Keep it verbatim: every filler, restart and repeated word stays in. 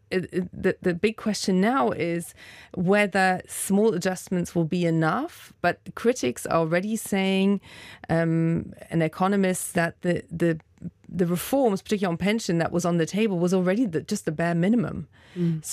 it, it, the, the big question now is whether small adjustments will be enough. But critics are already saying, um, and economists, that the, the the reforms, particularly on pension, that was on the table was already the, just the bare minimum. Mm.